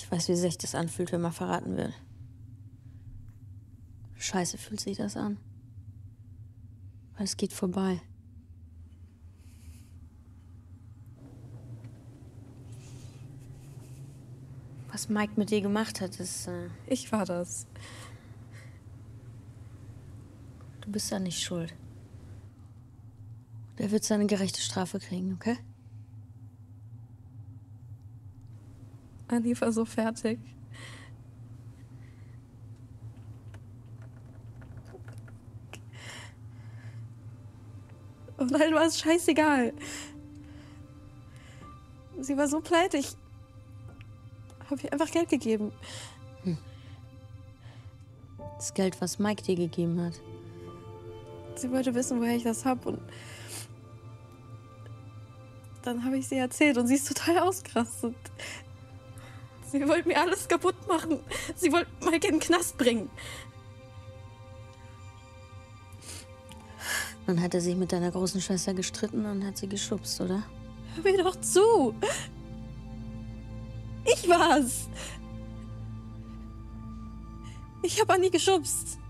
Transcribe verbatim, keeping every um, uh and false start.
Ich weiß, wie sich das anfühlt, wenn man verraten will. Scheiße fühlt sich das an. Weil es geht vorbei. Was Mike mit dir gemacht hat, ist... Äh, ich war das. Du bist da nicht schuld. Der wird seine gerechte Strafe kriegen, okay? Anni war so fertig. Und dann war es scheißegal. Sie war so pleite, ich habe ihr einfach Geld gegeben. Hm. Das Geld, was Mike dir gegeben hat. Sie wollte wissen, woher ich das hab, und dann habe ich sie erzählt und sie ist total ausgerastet. Sie wollte mir alles kaputt machen. Sie wollte Mike in den Knast bringen. Dann hat er sich mit deiner großen Schwester gestritten und hat sie geschubst, oder? Hör mir doch zu! Ich war's! Ich habe Anni geschubst.